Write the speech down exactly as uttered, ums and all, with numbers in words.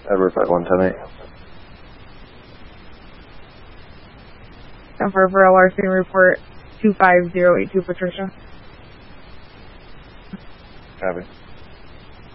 Edward five one ten eight. And for a larceny report, two five zero eight two, Patricia. Copy.